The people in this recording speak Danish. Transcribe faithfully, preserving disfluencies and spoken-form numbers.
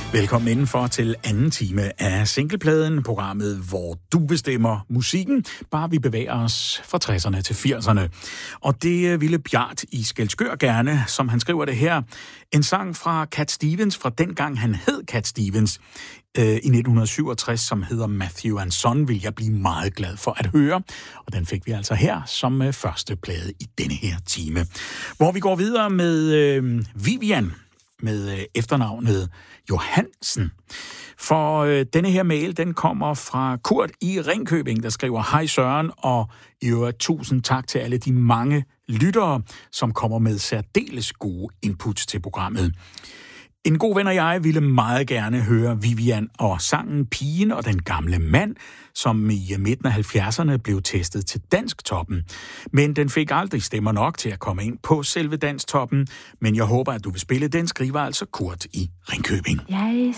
Velkommen indenfor til anden time af Singlepladen, programmet, hvor du bestemmer musikken, bare vi bevæger os fra tresserne til firserne. Og det ville Bjart i Skælskør gerne, som han skriver det her. En sang fra Cat Stevens, fra dengang han hed Cat Stevens øh, i nitten syvogtres, som hedder Matthew and Son, vil jeg blive meget glad for at høre. Og den fik vi altså her som øh, første plade i denne her time. Hvor vi går videre med øh, Vivian, med øh, efternavnet Johansen. For øh, denne her mail, den kommer fra Kurt i Ringkøbing, der skriver: Hej Søren, og i øvrigt tusind tak til alle de mange lyttere, som kommer med særdeles gode inputs til programmet. En god ven og jeg ville meget gerne høre Vivian og sangen Pigen og den gamle mand, som i midten af halvfjerdserne blev testet til Dansktoppen. Men den fik aldrig stemmer nok til at komme ind på selve Dansktoppen. Men jeg håber, at du vil spille den, skriver altså Kurt i Ringkøbing. Jeg